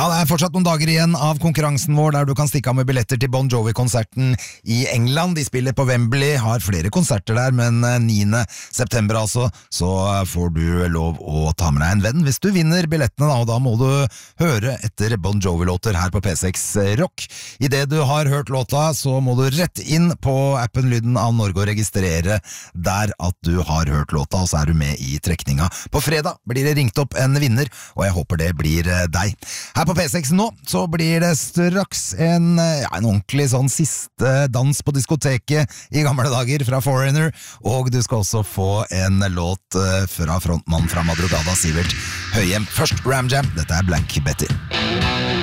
det fortsatt noen dager igjen av konkurransen vår der du kan stikke av med billetter til Bon Jovi-konserten i England. De spiller på Wembley, har flere konserter der, men 9. september altså, så får du lov å ta med deg en venn hvis du vinner billettene da, og da må du høre etter Bon Jovi-låter her på P6 Rock. I det du har hørt låta, så må du rett inn på appen Lyden av Norge og registrere der at du har hørt låta, og så er du med i trekninga. På fredag blir det ringt opp en vinner, og jeg håper det blir deg. Her på P6 nå, så blir det straks en ordentlig sånn siste dans på diskoteket i gamle dager fra Foreigner, og du skal også få en låt fra frontmann fra Madrugada, Sivert Høyem. Først Ram Jam, dette er Black Betty.